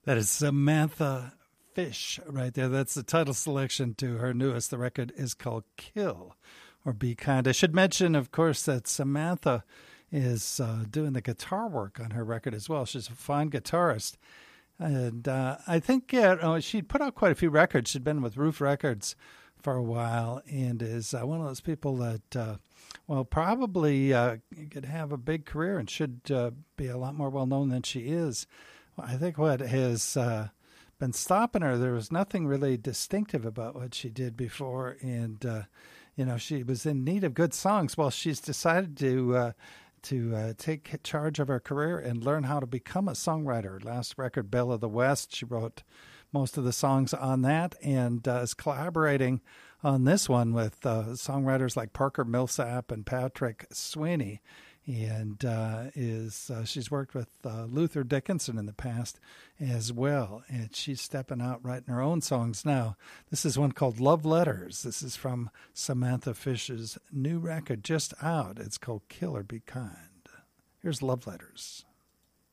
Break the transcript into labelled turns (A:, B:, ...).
A: That is Samantha Fish right there. That's the title selection to her newest. The record is called Kill or Be Kind. I should mention, of course, that Samantha is doing the guitar work on her record as well. She's a fine guitarist. And I think she'd put out quite a few records. She'd been with Roof Records for a while and is one of those people that, probably could have a big career and should be a lot more well-known than she is. I think what has been stopping her, there was nothing really distinctive about what she did before. And, she was in need of good songs. Well, she's decided to take charge of her career and learn how to become a songwriter. Last record, Belle of the West, she wrote most of the songs on that and is collaborating on this one with songwriters like Parker Millsap and Patrick Sweeney. And she's worked with Luther Dickinson in the past as well. And she's stepping out writing her own songs now. This is one called Love Letters. This is from Samantha Fish's new record just out. It's called Kill or Be Kind. Here's Love Letters.